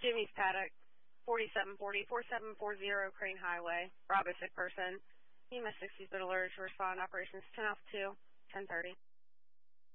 Jimmy's Paddock, 4740 Crane Highway. Bravo sick person. EMS 60's been alerted to respond. Operations 10 off 2, 10:30.